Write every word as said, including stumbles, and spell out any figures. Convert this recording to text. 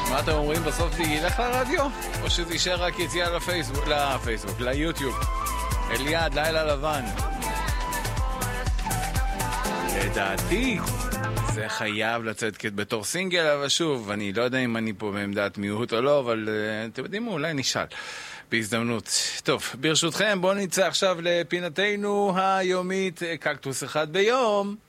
מה אתם אומרים בסוף? זה ילך לרדיו? או שזה יישאר רק יציאה לפייסבוק, לפייסבוק, ליוטיוב? אליעד, לילה לבן. לדעתי זה חייב לצאת בתור סינגל, אבל שוב, אני לא יודע אם אני פה בעמדת מיעוט או לא, אבל uh, אתם יודעים, אולי נשאל בהזדמנות. טוב, ברשותכם, בואו נצא עכשיו לפינתנו היומית, קקטוס אחד ביום.